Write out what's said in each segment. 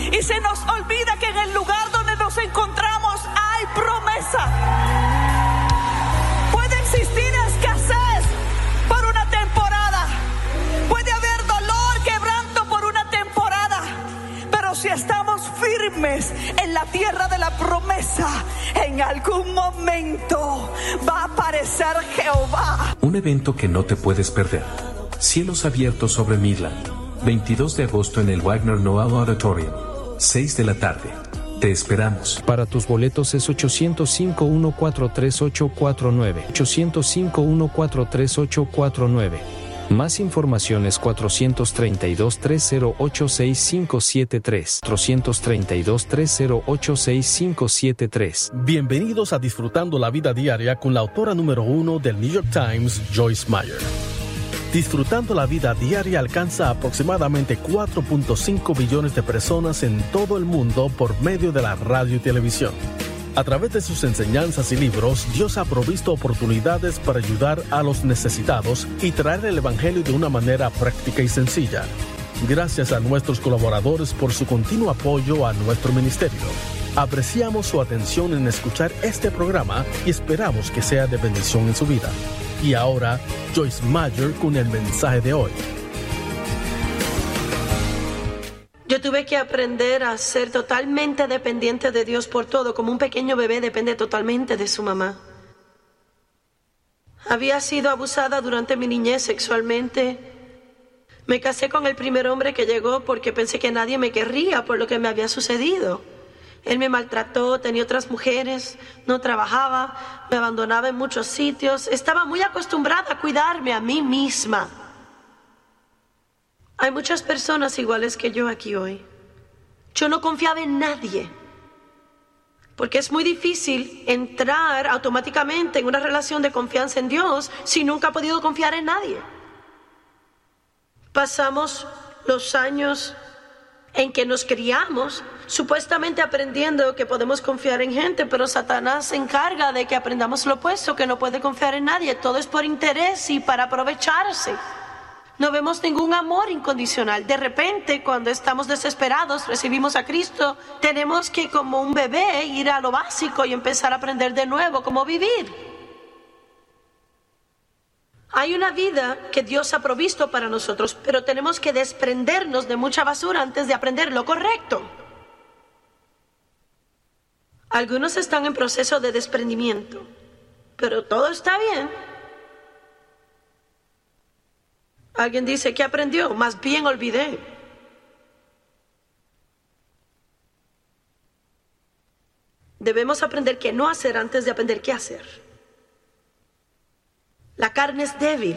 Y se nos olvida que en el lugar donde nos encontramos hay promesa. Puede existir escasez por una temporada. Puede haber dolor, quebranto por una temporada. Pero si estamos firmes en la tierra de la promesa, en algún momento va a aparecer Jehová. Un evento que no te puedes perder. Cielos abiertos sobre Midland. 22 de agosto en el Wagner Noel Auditorium. 6 de la tarde. Te esperamos. Para tus boletos es 805-143-849. 805-143-849. Más información es 432-308-6573. 432-308-6573. Bienvenidos a Disfrutando la Vida Diaria con la autora número 1 del New York Times, Joyce Meyer. Disfrutando la Vida Diaria alcanza aproximadamente 4.5 billones de personas en todo el mundo por medio de la radio y televisión. A través de sus enseñanzas y libros, Dios ha provisto oportunidades para ayudar a los necesitados y traer el Evangelio de una manera práctica y sencilla. Gracias a nuestros colaboradores por su continuo apoyo a nuestro ministerio. Apreciamos su atención en escuchar este programa y esperamos que sea de bendición en su vida. Y ahora, Joyce Meyer con el mensaje de hoy. Yo tuve que aprender a ser totalmente dependiente de Dios por todo, como un pequeño bebé depende totalmente de su mamá. Había sido abusada durante mi niñez sexualmente. Me casé con el primer hombre que llegó porque pensé que nadie me querría por lo que me había sucedido. Él me maltrató, tenía otras mujeres, no trabajaba, me abandonaba en muchos sitios. Estaba muy acostumbrada a cuidarme a mí misma. Hay muchas personas iguales que yo aquí hoy. Yo no confiaba en nadie, porque es muy difícil entrar automáticamente en una relación de confianza en Dios si nunca ha podido confiar en nadie. Pasamos los años en que nos criamos, supuestamente aprendiendo que podemos confiar en gente, pero Satanás se encarga de que aprendamos lo opuesto, que no puede confiar en nadie. Todo es por interés y para aprovecharse. No vemos ningún amor incondicional. De repente, cuando estamos desesperados, recibimos a Cristo, tenemos que, como un bebé, ir a lo básico y empezar a aprender de nuevo cómo vivir. Hay una vida que Dios ha provisto para nosotros, pero tenemos que desprendernos de mucha basura antes de aprender lo correcto. Algunos están en proceso de desprendimiento, pero todo está bien. Alguien dice, ¿qué aprendió? Más bien olvidé. Debemos aprender qué no hacer antes de aprender qué hacer. La carne es débil.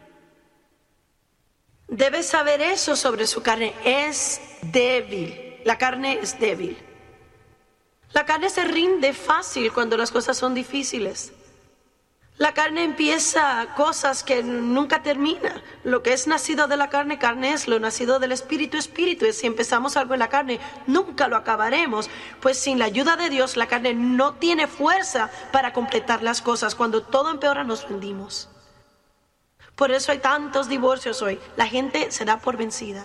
Debes saber eso sobre su carne. Es débil. La carne es débil. La carne se rinde fácil cuando las cosas son difíciles. La carne empieza cosas que nunca termina. Lo que es nacido de la carne, carne es. Lo nacido del espíritu, espíritu es. Si empezamos algo en la carne, nunca lo acabaremos. Pues sin la ayuda de Dios, la carne no tiene fuerza para completar las cosas. Cuando todo empeora, nos rendimos. Por eso hay tantos divorcios hoy. La gente se da por vencida.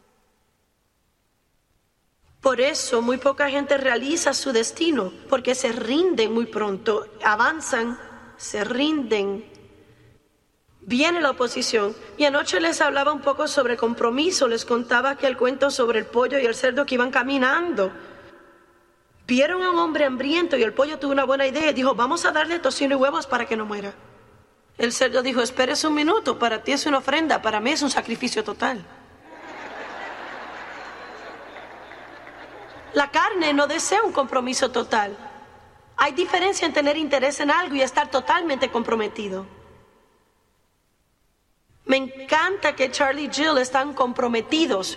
Por eso muy poca gente realiza su destino, porque se rinden muy pronto, avanzan, se rinden. Viene la oposición. Y anoche les hablaba un poco sobre compromiso. Les contaba aquel cuento sobre el pollo y el cerdo que iban caminando. Vieron a un hombre hambriento y el pollo tuvo una buena idea y dijo, vamos a darle tocino y huevos para que no muera. El cerdo dijo, espérese un minuto, para ti es una ofrenda, para mí es un sacrificio total. La carne no desea un compromiso total. Hay diferencia en tener interés en algo y estar totalmente comprometido. Me encanta que Charlie y Jill están comprometidos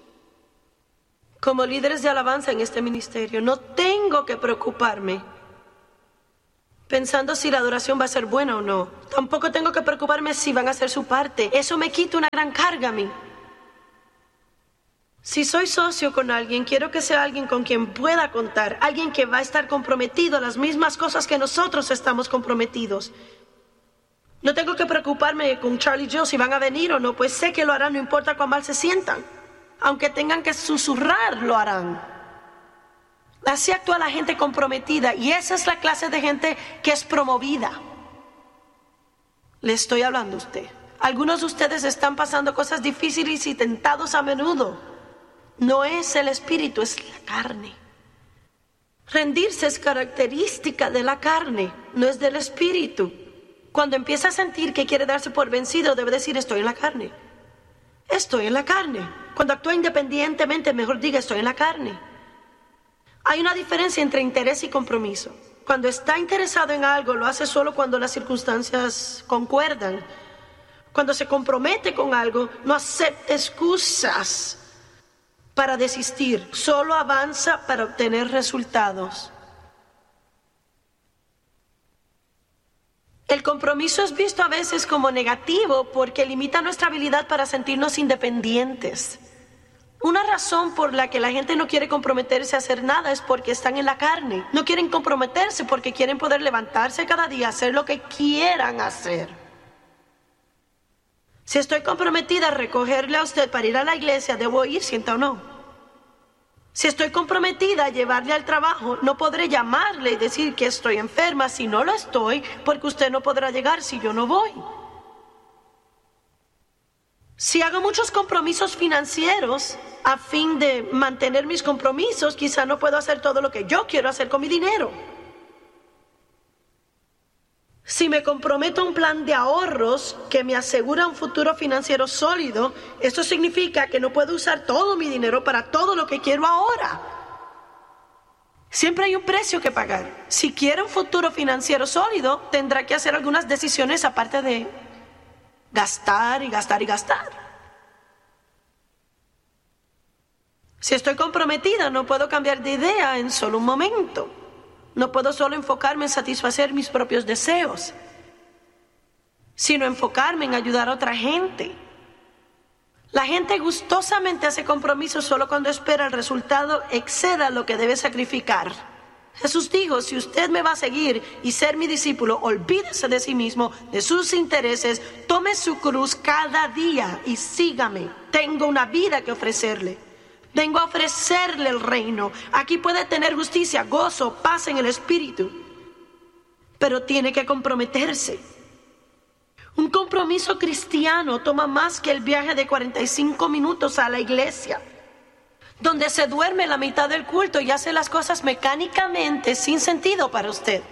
como líderes de alabanza en este ministerio. No tengo que preocuparme pensando si la adoración va a ser buena o no. Tampoco tengo que preocuparme si van a hacer su parte. Eso me quita una gran carga a mí. Si soy socio con alguien, quiero que sea alguien con quien pueda contar, alguien que va a estar comprometido a las mismas cosas que nosotros estamos comprometidos. No tengo que preocuparme con Charlie y Jill si van a venir o no, pues sé que lo harán, no importa cuán mal se sientan. Aunque tengan que susurrar, lo harán. Así actúa la gente comprometida, y esa es la clase de gente que es promovida. Le estoy hablando a usted. Algunos de ustedes están pasando cosas difíciles y tentados a menudo. No es el espíritu, es la carne. Rendirse es característica de la carne, no es del espíritu. Cuando empieza a sentir que quiere darse por vencido, debe decir: estoy en la carne. Estoy en la carne. Cuando actúa independientemente, mejor diga: estoy en la carne. Hay una diferencia entre interés y compromiso. Cuando está interesado en algo, lo hace solo cuando las circunstancias concuerdan. Cuando se compromete con algo, no acepta excusas para desistir, solo avanza para obtener resultados. El compromiso es visto a veces como negativo porque limita nuestra habilidad para sentirnos independientes. Una razón por la que la gente no quiere comprometerse a hacer nada es porque están en la carne. No quieren comprometerse porque quieren poder levantarse cada día, hacer lo que quieran hacer. Si estoy comprometida a recogerle a usted para ir a la iglesia, debo ir, sienta o no. Si estoy comprometida a llevarle al trabajo, no podré llamarle y decir que estoy enferma si no lo estoy, porque usted no podrá llegar si yo no voy. Si hago muchos compromisos financieros a fin de mantener mis compromisos, quizá no puedo hacer todo lo que yo quiero hacer con mi dinero. Si me comprometo a un plan de ahorros que me asegura un futuro financiero sólido, esto significa que no puedo usar todo mi dinero para todo lo que quiero ahora. Siempre hay un precio que pagar. Si quiere un futuro financiero sólido, tendrá que hacer algunas decisiones aparte de gastar y gastar y gastar. Si estoy comprometida, no puedo cambiar de idea en solo un momento. No puedo solo enfocarme en satisfacer mis propios deseos, sino enfocarme en ayudar a otra gente. La gente gustosamente hace compromisos solo cuando espera el resultado exceda lo que debe sacrificar. Jesús dijo: si usted me va a seguir y ser mi discípulo, olvídese de sí mismo, de sus intereses, tome su cruz cada día y sígame. Tengo una vida que ofrecerle. Vengo a ofrecerle el reino. Aquí puede tener justicia, gozo, paz en el espíritu. Pero tiene que comprometerse. Un compromiso cristiano toma más que el viaje de 45 minutos a la iglesia, donde se duerme la mitad del culto y hace las cosas mecánicamente sin sentido para usted.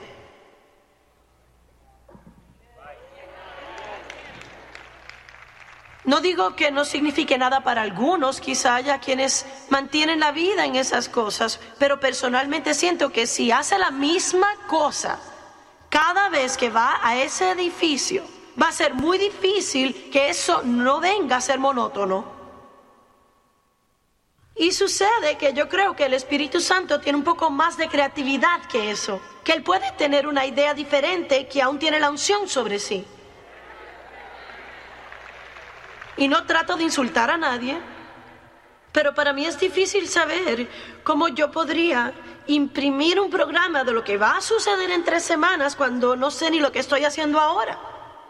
No digo que no signifique nada para algunos, quizá haya quienes mantienen la vida en esas cosas, pero personalmente siento que si hace la misma cosa cada vez que va a ese edificio, va a ser muy difícil que eso no venga a ser monótono. Y sucede que yo creo que el Espíritu Santo tiene un poco más de creatividad que eso, que Él puede tener una idea diferente que aún tiene la unción sobre sí. Y no trato de insultar a nadie, pero para mí es difícil saber cómo yo podría imprimir un programa de lo que va a suceder en 3 semanas cuando no sé ni lo que estoy haciendo ahora.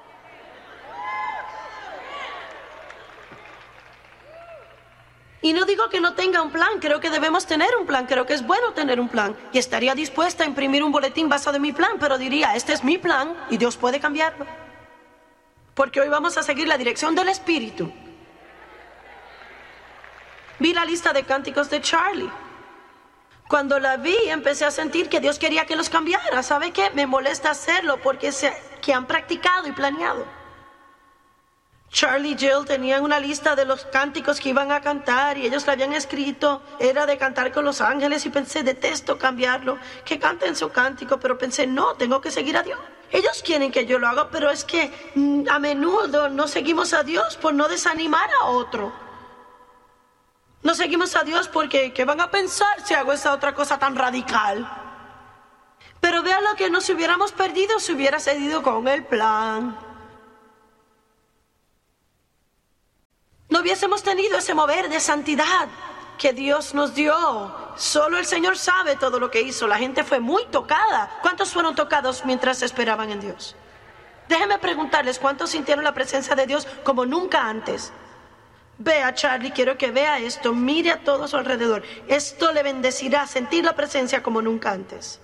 Y no digo que no tenga un plan, creo que debemos tener un plan, creo que es bueno tener un plan. Y estaría dispuesta a imprimir un boletín basado en mi plan, pero diría: este es mi plan y Dios puede cambiarlo. Porque hoy vamos a seguir la dirección del Espíritu. Vi la lista de cánticos de Charlie. Cuando la vi, empecé a sentir que Dios quería que los cambiara. ¿Sabe qué? Me molesta hacerlo porque que han practicado y planeado. Charlie y Jill tenían una lista de los cánticos que iban a cantar y ellos la habían escrito. Era de cantar con los ángeles y pensé: detesto cambiarlo, que canten su cántico, pero pensé: no, tengo que seguir a Dios. Ellos quieren que yo lo haga, pero es que a menudo no seguimos a Dios por no desanimar a otro. No seguimos a Dios porque ¿qué van a pensar si hago esa otra cosa tan radical? Pero vea lo que nos hubiéramos perdido si hubiera seguido con el plan. No hubiésemos tenido ese mover de santidad que Dios nos dio. Solo el Señor sabe todo lo que hizo. La gente fue muy tocada. ¿Cuántos fueron tocados mientras esperaban en Dios? Déjenme preguntarles: ¿cuántos sintieron la presencia de Dios como nunca antes? Vea, Charlie, quiero que vea esto. Mire a todo a su alrededor. Esto le bendecirá, sentir la presencia como nunca antes.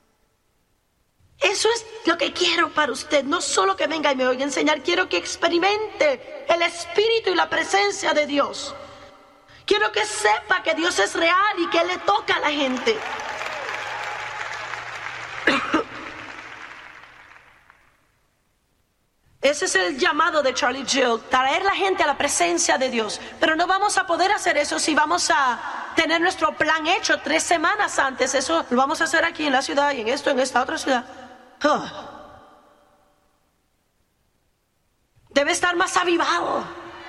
Eso es lo que quiero para usted. No solo que venga y me oiga enseñar, quiero que experimente el Espíritu y la presencia de Dios. Quiero que sepa que Dios es real y que le toca a la gente. Ese es el llamado de Charlie Jill, traer la gente a la presencia de Dios. Pero no vamos a poder hacer eso si vamos a tener nuestro plan hecho 3 semanas antes. Eso lo vamos a hacer aquí en la ciudad y en esta otra ciudad. Debe estar más avivado.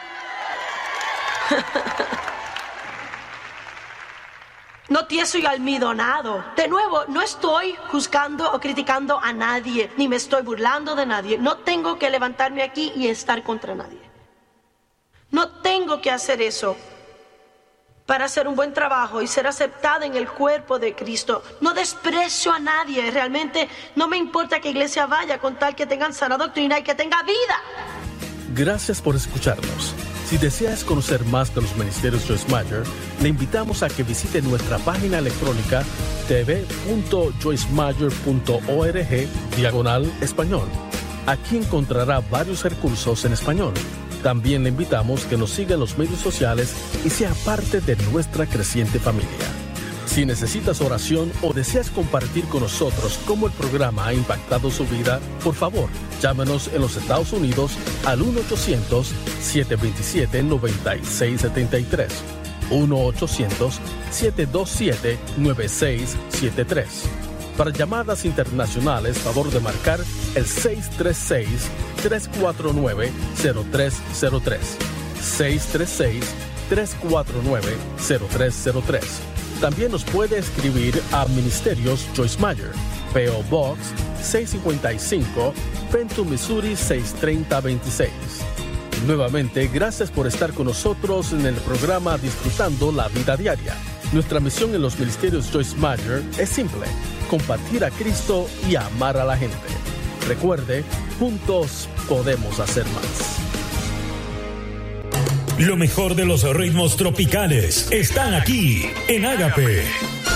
No tieso y almidonado. De nuevo, no estoy juzgando o criticando a nadie, ni me estoy burlando de nadie. No tengo que levantarme aquí y estar contra nadie. No tengo que hacer eso para hacer un buen trabajo y ser aceptada en el cuerpo de Cristo. No desprecio a nadie. Realmente no me importa qué iglesia vaya con tal que tengan sana doctrina y que tenga vida. Gracias por escucharnos. Si deseas conocer más de los ministerios Joyce Meyer, le invitamos a que visite nuestra página electrónica tv.joycemeyer.org/español. Aquí encontrará varios recursos en español. También le invitamos que nos siga en los medios sociales y sea parte de nuestra creciente familia. Si necesitas oración o deseas compartir con nosotros cómo el programa ha impactado su vida, por favor, llámenos en los Estados Unidos al 1-800-727-9673. 1-800-727-9673. Para llamadas internacionales, favor de marcar el 636-349-0303. 636-349-0303. También nos puede escribir a Ministerios Joyce Meyer, P.O. Box 655, Fenton, Missouri 63026. Nuevamente, gracias por estar con nosotros en el programa Disfrutando la Vida Diaria. Nuestra misión en los Ministerios Joyce Meyer es simple: compartir a Cristo y amar a la gente. Recuerde, juntos podemos hacer más. Lo mejor de los ritmos tropicales están aquí en Ágape.